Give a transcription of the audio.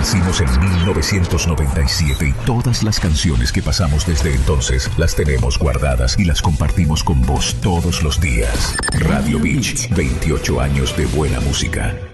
Nacimos en 1997 y todas las canciones que pasamos desde entonces las tenemos guardadas y las compartimos con vos todos los días. Radio Beach, 28 años de buena música.